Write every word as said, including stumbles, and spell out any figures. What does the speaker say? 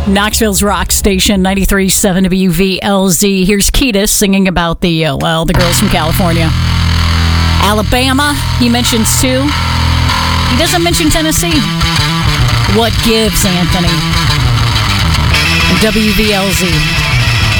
Knoxville's rock station, ninety-three point seven W V L Z. Here's Ketis singing about the, uh, well, the girls from California. Alabama, he mentions too. He doesn't mention Tennessee. What gives, Anthony? W V L Z.